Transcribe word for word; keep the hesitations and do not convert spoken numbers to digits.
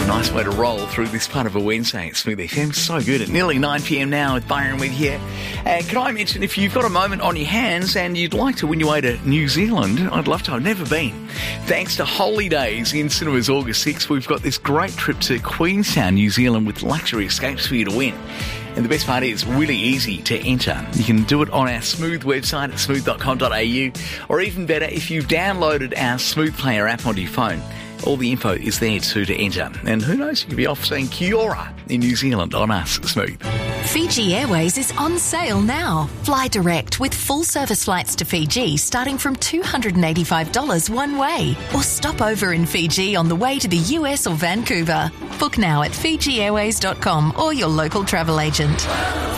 a nice way to roll through this part of a Wednesday at Smooth F M. So good. At nearly nine p.m. now with Byron with you. And can I mention, if you've got a moment on your hands and you'd like to win your way to New Zealand, I'd love to. I've never been. Thanks to Holidays in cinemas August sixth, we've got this great trip to Queenstown, New Zealand with luxury escapes for you to win. And the best part is really easy to enter. You can do it on our Smooth website at smooth dot com dot a u, or even better, if you've downloaded our Smooth Player app onto your phone. All the info is there too to enter. And who knows, you could be off saying Kia ora in New Zealand on us, Smooth. Fiji Airways is on sale now. Fly direct with full service flights to Fiji starting from two hundred eighty-five dollars one way. Or stop over in Fiji on the way to the U S or Vancouver. Book now at fiji airways dot com or your local travel agent.